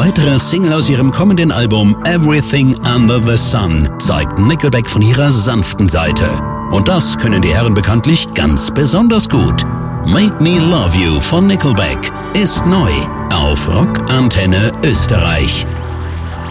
weitere Single aus ihrem kommenden Album Everything Under the Sun zeigt Nickelback von ihrer sanften Seite. Und das können die Herren bekanntlich ganz besonders gut. Make Me Love You von Nickelback ist neu auf Rock Antenne Österreich.